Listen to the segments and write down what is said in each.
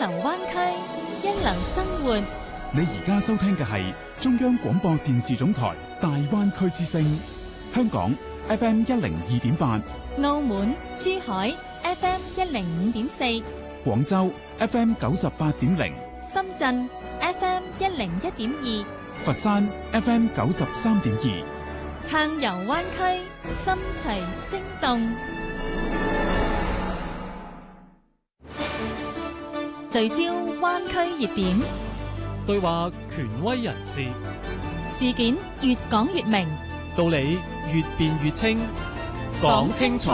流灣區，一流生活。 你而家收聽嘅係中央廣播電視總台大灣區之聲，香港 FM 102.8， 澳門、珠海 FM 105.4， 廣州 FM 98.0， 深圳 FM 101.2， 佛山 FM 93.2， 暢遊灣區，心隨聲動。聚焦灣區熱點， 對話權威人士， 事件越講越明， 道理越辯越清，講清楚，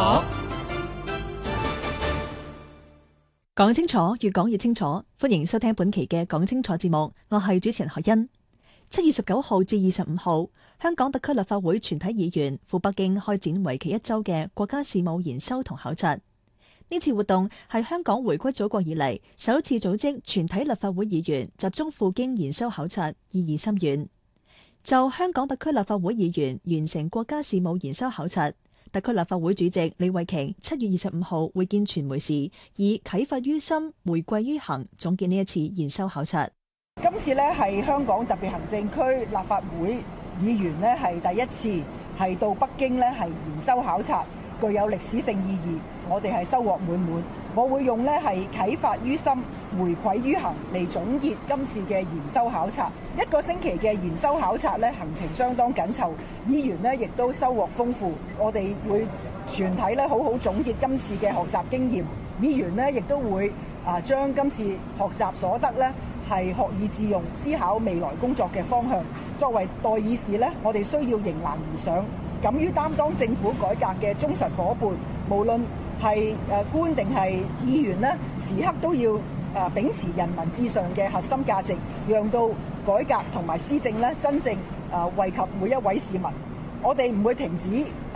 講清楚，越講越清楚。歡迎收聽本期嘅講清楚節目，我係主持人何欣。7月19號至25號，香港特區立法會全體議員赴北京開展為期1週嘅國家事務研修同考察。呢次活動係香港回歸祖國以嚟首次組織全體立法會議員集中赴京研修考察，意義深遠。就香港特區立法會議員完成國家事務研修考察，特區立法會主席李慧瓊7月25號會見傳媒時，以啟發於心，回歸於行總結呢一次研修考察。 今次呢係香港特別行政區立法會議員呢係第一次係到北京呢係研修考察，具有歷史性意義。我哋係收穫滿滿。我會用呢係啟發於心，回饋於行嚟總結今次嘅研修考察。1個星期嘅研修考察呢，行程相當緊湊，議員呢亦都收穫豐富。我哋會全體呢好好總結今次嘅學習經驗。議員呢亦都會將今次學習所得呢係學以致用，思考未來工作嘅方向。作為代議士呢，我哋需要迎難而上，敢於擔當政府改革嘅忠實夥伴。無論係官定係議員呢，時刻都要秉持人民至上嘅核心價值，讓到改革同埋施政呢真正惠及每一位市民。我哋唔會停止